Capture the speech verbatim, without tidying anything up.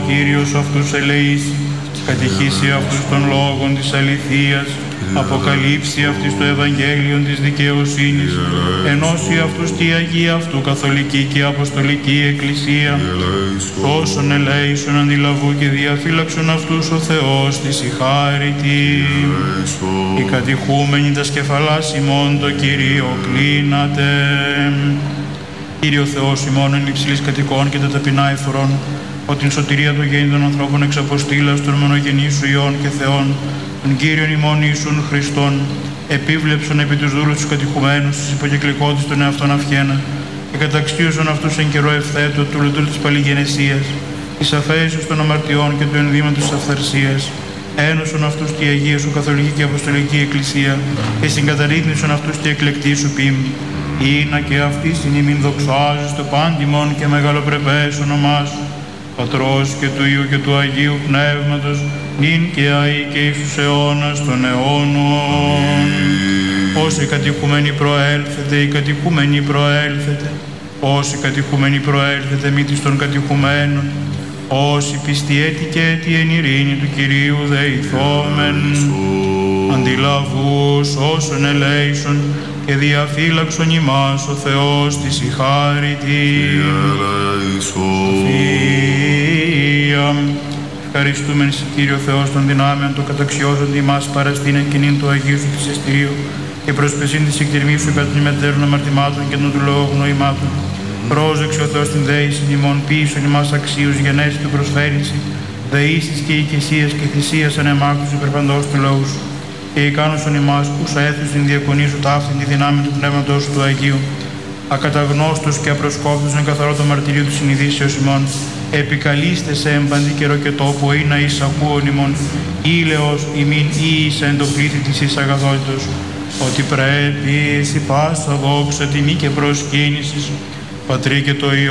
Κύριος αυτούς ελεήσει, κατηχήσει αυτούς των λόγων της αληθείας, αποκαλύψει αυτής το Ευαγγέλιον της δικαιοσύνης, ενώσει αυτούς τη Αγία αυτού καθολική και αποστολική Εκκλησία, όσων ελέησον αντιλαβού και διαφύλαξον αυτούς ο Θεός της η χάρητη. Οι κατηχούμενοι τα σκεφαλάς ημών το Κυρίο κλείνατε. Κύριο Θεός ημών εν υψηλής κατοικών και τα ταπεινά εφορών, ότι την σωτηρία των γέννητων ανθρώπων εξ αποστήλας των μονογενείς σου Υιών και Θεών, τον Κύριον ημών Ιησούν Χριστόν, επίβλεψον επί τους δούλους τους κατηχουμένους, της υποκεκλικότητας των εαυτών αυχένα, και καταξίωσον αυτούς εν καιρό ευθέτω του λουτρού της παλιγενεσίας, της αφαίησης των αμαρτιών και του ενδύματος της αυθαρσίας, ένωσον αυτούς τη Αγία σου καθολική και αποστολική Εκκλησία, και συγκαταρρύθμισον αυτούς τη εκλεκτή σου ποίμη, ήνα και αυτή στην ημίν δοξάζεις το πάντιμον και μεγαλοπρεπές όνομά σου, Πατρός και του Υιού και του Αγίου Πνεύματος, νυν και αεί και εις τους αιώνας των αιώνων. Όσοι κατηχούμενοι προέλθετε, οι κατηχούμενοι προέλθετε, όσοι κατηχούμενοι προέλθετε μήτης των κατηχουμένων, όσοι πιστοί έτη και έτη εν ειρήνη του Κυρίου δεηθόμεν, αντιλαβούς όσων ελέησον και διαφύλαξον ημάς ο Θεός της η χάρητη. Σοφία. Ευχαριστούμεν σε Κύριο Θεός των δυνάμεων το καταξιώσοντι ημάς παραστήνεν κοινήν του Αγίου σου της εστηρίου και προσπεσήν της εκτιρμής σου κατά των μετέρων αμαρτημάτων και των του λόγου νοημάτων. Πρόσεξε ο Θεός την δέηση ημών, ποιήσον ημάς αξίους γενέσει του προσφέρηση, δεήσεις και οικεσίας και θυσίας ανεμάκτους υπερπαντός του λόγου σου. Και ικάνωσον ημάς, ούσα έθους την διακονή σου ταύτην τη δυνάμει του Πνεύματος σου του Αγίου, ακαταγνώστος και απροσκόπτος εν καθαρό το μαρτυρίο του συνειδήσεως ημών, επικαλείστε σε εμπαντή καιρό και τόπο ή να εις ακούων ημών, ήλαιος ημίν ή εις εν το πλήθη της εις αγαθότητος, ότι πρέπει εις η πάσα δόξα τιμή και προσκύνησης, Πατρί και το Υιό